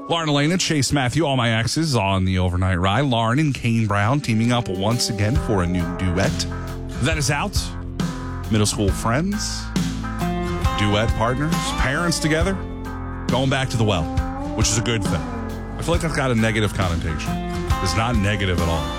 Lauren Elena, Chase Matthew, all my exes on the overnight ride. Lauren and Kane Brown teaming up once again for a new duet. That is out. Middle school friends, duet partners, parents together, going back to the well, which is a good thing. I feel like that's got a negative connotation. It's not negative at all.